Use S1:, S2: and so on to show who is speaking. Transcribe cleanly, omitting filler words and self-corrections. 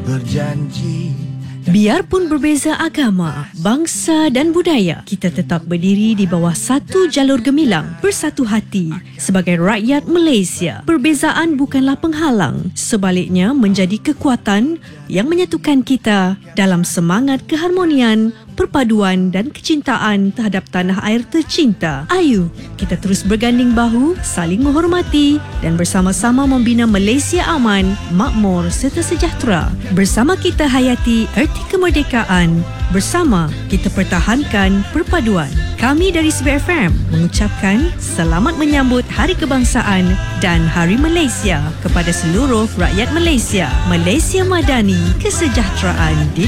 S1: berjanji.
S2: Biarpun berbeza agama, bangsa dan budaya, kita tetap berdiri di bawah satu jalur gemilang, bersatu hati sebagai rakyat Malaysia. Perbezaan bukanlah penghalang, sebaliknya menjadi kekuatan yang menyatukan kita dalam semangat keharmonian, perpaduan dan kecintaan terhadap tanah air tercinta. Ayo, kita terus berganding bahu, saling menghormati dan bersama-sama membina Malaysia aman, makmur serta sejahtera. Bersama kita hayati erti kemerdekaan. Bersama kita pertahankan perpaduan. Kami dari SBFM mengucapkan selamat menyambut Hari Kebangsaan dan Hari Malaysia kepada seluruh rakyat Malaysia. Malaysia Madani, kesejahteraan di